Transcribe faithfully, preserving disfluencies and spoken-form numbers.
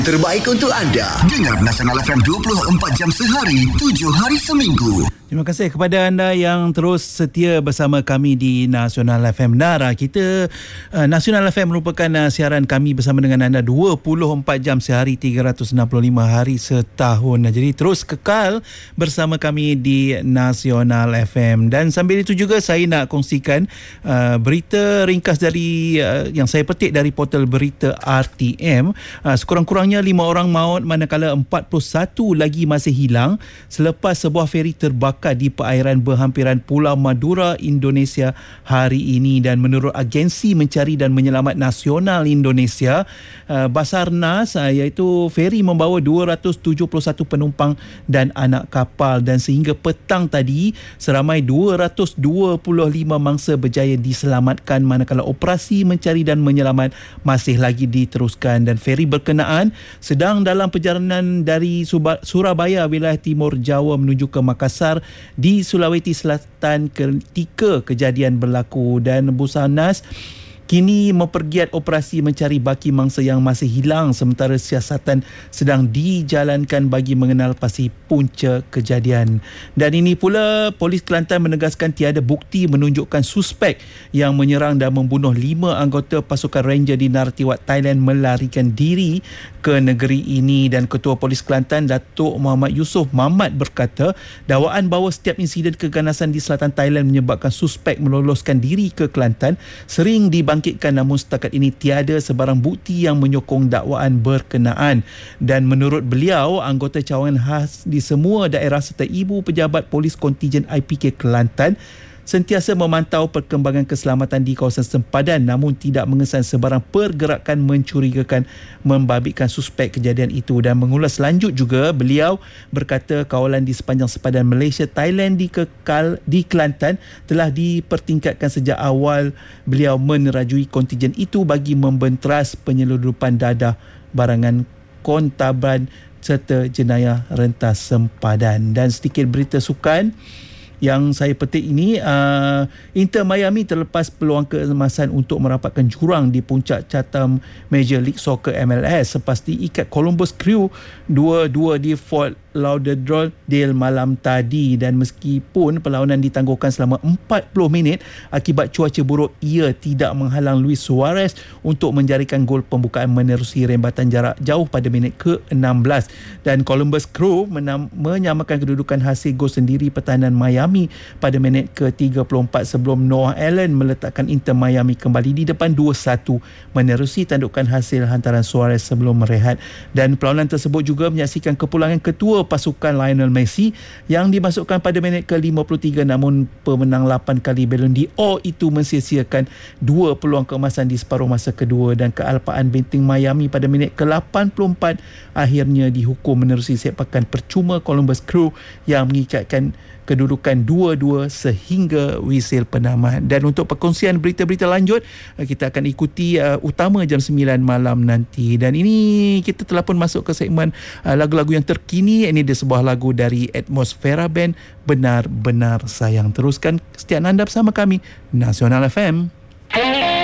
Terbaik untuk anda. Dengar Nasional F M dua puluh empat jam sehari, tujuh hari seminggu. Terima kasih kepada anda yang terus setia bersama kami di Nasional F M. Benar, kita uh, Nasional F M merupakan uh, siaran kami bersama dengan anda dua puluh empat jam sehari, tiga ratus enam puluh lima hari setahun. Jadi terus kekal bersama kami di Nasional F M. Dan sambil itu juga saya nak kongsikan uh, berita ringkas dari uh, yang saya petik dari portal berita R T M. Uh, sekurang-kurangnya lima orang maut manakala empat puluh satu lagi masih hilang selepas sebuah feri terbakar di perairan berhampiran Pulau Madura, Indonesia hari ini. Dan menurut Agensi Mencari dan Menyelamat Nasional Indonesia, uh, Basarnas, uh, iaitu feri membawa dua ratus tujuh puluh satu penumpang dan anak kapal, dan sehingga petang tadi seramai dua ratus dua puluh lima mangsa berjaya diselamatkan manakala operasi mencari dan menyelamat masih lagi diteruskan. Dan feri berkenaan sedang dalam perjalanan dari Surabaya, wilayah Timur Jawa menuju ke Makassar di Sulawesi Selatan ketika kejadian berlaku. Dan Basarnas kini mempergiat operasi mencari baki mangsa yang masih hilang sementara siasatan sedang dijalankan bagi mengenal pasti punca kejadian. Dan ini pula Polis Kelantan menegaskan tiada bukti menunjukkan suspek yang menyerang dan membunuh lima anggota pasukan Ranger di Narathiwat, Thailand melarikan diri ke negeri ini. Dan Ketua Polis Kelantan Datuk Muhammad Yusof Mamat berkata dakwaan bahawa setiap insiden keganasan di selatan Thailand menyebabkan suspek meloloskan diri ke Kelantan sering dibangkitkan, namun setakat ini tiada sebarang bukti yang menyokong dakwaan berkenaan. Dan menurut beliau, anggota cawangan khas di semua daerah serta ibu pejabat polis kontijen I P K Kelantan sentiasa memantau perkembangan keselamatan di kawasan sempadan, namun tidak mengesan sebarang pergerakan mencurigakan membabitkan suspek kejadian itu. Dan mengulas lanjut juga, beliau berkata kawalan di sepanjang sempadan Malaysia Thailand di kekal di Kelantan telah dipertingkatkan sejak awal beliau menerajui kontijen itu bagi membenteras penyelundupan dadah, barangan kontraban serta jenayah rentas sempadan. Dan sedikit berita sukan yang saya petik ini, uh, Inter Miami terlepas peluang keemasan untuk merapatkan jurang di puncak catam Major League Soccer M L S selepas diikat Columbus Crew dua dua di Fort Lauderdale malam tadi. Dan meskipun perlawanan ditangguhkan selama empat puluh minit akibat cuaca buruk, ia tidak menghalang Luis Suarez untuk menjarikan gol pembukaan menerusi rembatan jarak jauh pada minit ke enam belas. Dan Columbus Crew menam- menyamakan kedudukan hasil gol sendiri pertahanan Miami pada minit ke tiga puluh empat sebelum Noah Allen meletakkan Inter Miami kembali di depan dua satu menerusi tandukan hasil hantaran Suarez sebelum merehat. Dan perlawanan tersebut juga menyaksikan kepulangan ketua pasukan Lionel Messi yang dimasukkan pada minit ke lima puluh tiga, namun pemenang lapan kali Ballon d'Or itu mensia-siakan dua peluang keemasan di separuh masa kedua. Dan kealpaan benteng Miami pada minit ke lapan puluh empat akhirnya dihukum menerusi sepakan percuma Columbus Crew yang mengikatkan kedudukan dua dua sehingga wisil penamat. Dan untuk perkongsian berita-berita lanjut, kita akan ikuti uh, utama jam sembilan malam nanti. Dan ini kita telah pun masuk ke segmen uh, lagu-lagu yang terkini. Ini dia sebuah lagu dari Atmosfera Band, Benar-Benar Sayang. Teruskan kesetiaan anda bersama kami, Nasional F M.